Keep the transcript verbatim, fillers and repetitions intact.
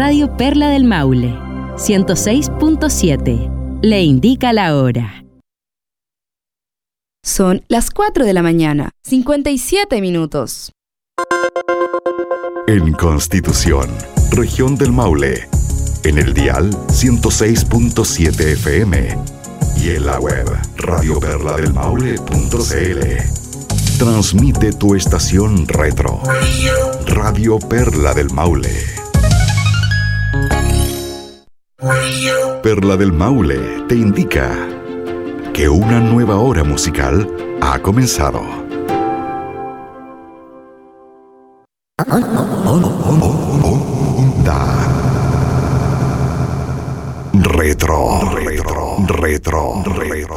Radio Perla del Maule, ciento seis punto siete. Le indica la hora. Son las cuatro de la mañana, cincuenta y siete minutos. En Constitución, Región del Maule, en el dial ciento seis punto siete F M y en la web radio perla del maule punto c l. Transmite tu estación retro, Radio Perla del Maule. Perla del Maule te indica que una nueva hora musical ha comenzado. Onda Retro, retro, retro, retro.